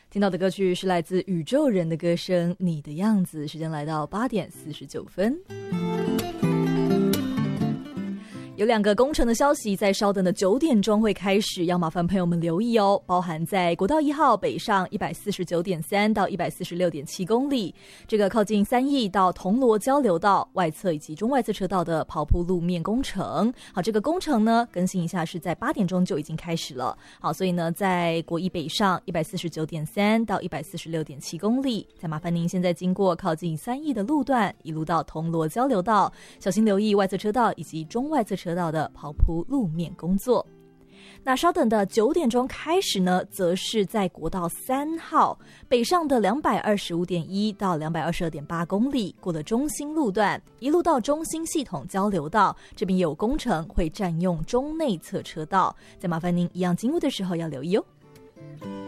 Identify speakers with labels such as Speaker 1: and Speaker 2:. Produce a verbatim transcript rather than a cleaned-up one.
Speaker 1: 听到的歌曲是来自宇宙人的歌声《你的样子》。时间来到八点四十九分。有两个工程的消息在稍等的九点钟会开始，要麻烦朋友们留意哦。包含在国道一号北上一百四十九点三到一百四十六点七公里，这个靠近三义到铜锣交流道外侧以及中外侧车道的刨铺路面工程。好，这个工程呢，更新一下是在八点钟就已经开始了。好，所以呢，在国一北上一百四十九点三到一百四十六点七公里，再麻烦您现在经过靠近三义的路段，一路到铜锣交流道，小心留意外侧车道以及中外侧车道到的刨铺路面工作。那稍等的九点钟开始呢，则是在国道三号北上的两百二十五点一到两百二十二点八公里，过了中兴路段，一路到中兴系统交流道，这边也有工程，会占用中内侧车道，再麻烦您一样经过的时候要留意哦。